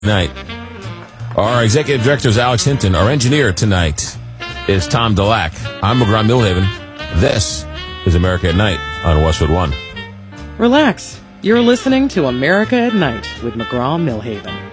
Night. Our executive director is Alex Hinton. Our engineer tonight is Tom Delac. I'm McGraw Millhaven. This is America at Night on Westwood One. Relax. You're listening to America at Night with McGraw Millhaven.